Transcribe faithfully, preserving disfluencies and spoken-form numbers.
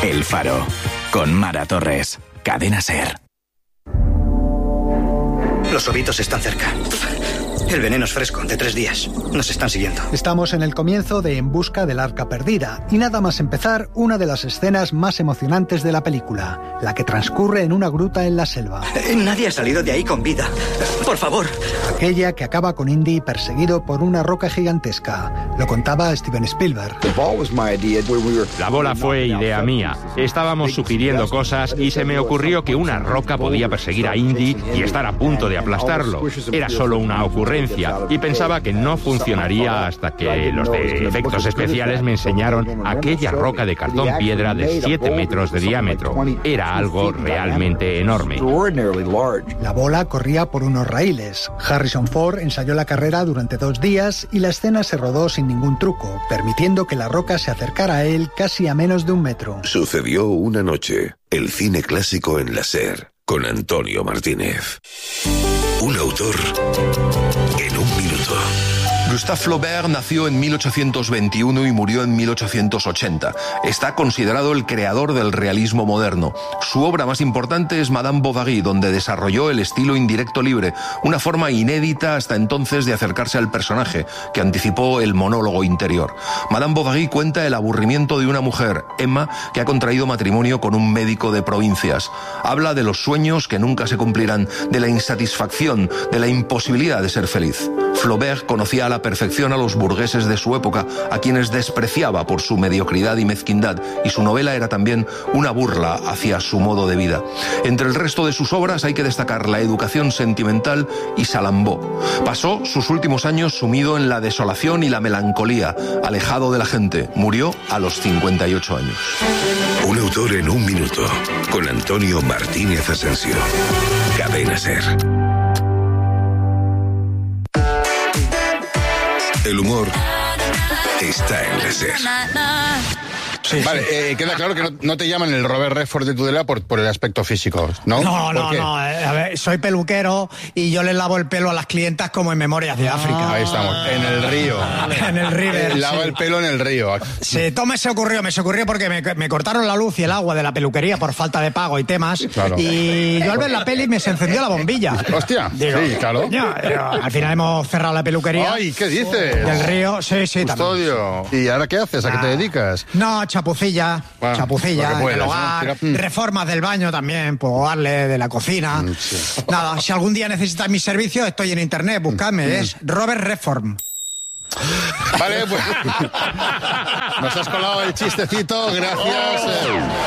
El Faro, con Mara Torres. Cadena SER. Los ovitos están cerca. El veneno es fresco, de tres días. Nos están siguiendo. Estamos en el comienzo de En busca del arca perdida, y nada más empezar, una de las escenas más emocionantes de la película, la que transcurre en una gruta en la selva. Eh, nadie ha salido de ahí con vida. Por favor. Aquella que acaba con Indy perseguido por una roca gigantesca. Lo contaba Steven Spielberg. La bola fue idea mía. Estábamos sugiriendo cosas y se me ocurrió que una roca podía perseguir a Indy y estar a punto de aplastarlo. Era solo una ocurrencia. Y pensaba que no funcionaría hasta que los de efectos especiales me enseñaron aquella roca de cartón piedra de siete metros de diámetro. Era algo realmente enorme. La bola corría por unos raíles. Harrison Ford ensayó la carrera durante dos días y la escena se rodó sin ningún truco, permitiendo que la roca se acercara a él casi a menos de un metro. Sucedió una noche. El cine clásico en la SER, con Antonio Martínez. Un autor en un minuto. Gustave Flaubert nació en mil ochocientos veintiuno y murió en mil ochocientos ochenta. Está considerado el creador del realismo moderno. Su obra más importante es Madame Bovary, donde desarrolló el estilo indirecto libre, una forma inédita hasta entonces de acercarse al personaje, que anticipó el monólogo interior. Madame Bovary cuenta el aburrimiento de una mujer, Emma, que ha contraído matrimonio con un médico de provincias. Habla de los sueños que nunca se cumplirán, de la insatisfacción, de la imposibilidad de ser feliz. Flaubert conocía a la perfección a los burgueses de su época, a quienes despreciaba por su mediocridad y mezquindad, y su novela era también una burla hacia su modo de vida. Entre el resto de sus obras hay que destacar La educación sentimental y Salambó. Pasó sus últimos años sumido en la desolación y la melancolía, alejado de la gente. Murió a los cincuenta y ocho años. Un autor en un minuto, con Antonio Martínez Asensio. Cadena SER. El humor está en la SER. Sí, vale, sí. Eh, queda claro que no, no te llaman el Robert Redford de Tudela por, por el aspecto físico, ¿no? No, no, no. Eh, a ver, soy peluquero y yo les lavo el pelo a las clientas como en Memorias de África. Ahí estamos, en el río. En el River. Lava sí. el pelo en el río. Sí, todo me se ocurrió, me se ocurrió porque me, me cortaron la luz y el agua de la peluquería por falta de pago y temas. Claro. Y yo al ver la peli me se encendió la bombilla. Hostia, Digo, sí, claro. Coño, al final hemos cerrado la peluquería. Ay, ¿qué dices? Del río, sí, sí, Custodio. También. ¿Y ahora qué haces? ¿A ah. qué te dedicas? No, chapucilla. Bueno, chapucilla, puedas, del hogar, ¿no? Reformas del baño también, puedo darle de la cocina. Sí. Nada, si algún día necesitas mis servicios, estoy en internet, buscadme, mm. es Robert Redford. Vale, pues nos has colado el chistecito, gracias.